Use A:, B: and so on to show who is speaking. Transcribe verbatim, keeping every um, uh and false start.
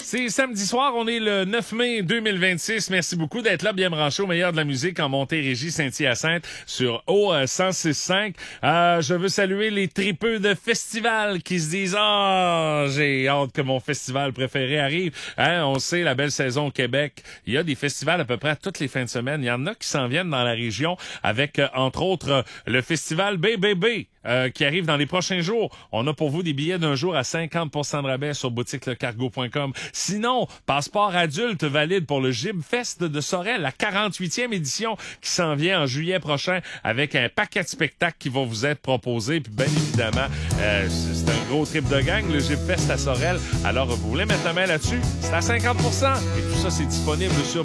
A: C'est samedi soir, on est le neuf mai deux mille vingt-six. Merci beaucoup d'être là, bien branché au meilleur de la musique en Montérégie, Saint-Hyacinthe sur O cent six cinq. Euh, je veux saluer les tripeux de festival qui se disent « Ah, j'ai hâte que mon festival préféré arrive. Hein, » On sait, la belle saison au Québec, il y a des festivals à peu près à toutes les fins de semaine. Il y en a qui s'en viennent dans la région avec, euh, entre autres, euh, le festival B B B. Euh, qui arrive dans les prochains jours. On a pour vous des billets d'un jour à cinquante pour cent de rabais sur boutique le cargo point com. Sinon, passeport adulte valide pour le Gib Fest de Sorel, la quarante-huitième édition qui s'en vient en juillet prochain avec un paquet de spectacles qui vont vous être proposés. Puis bien évidemment, euh, c'est un gros trip de gang, le Gib Fest à Sorel. Alors, vous voulez mettre la main là-dessus? C'est à cinquante pour cent. Et tout ça, c'est disponible sur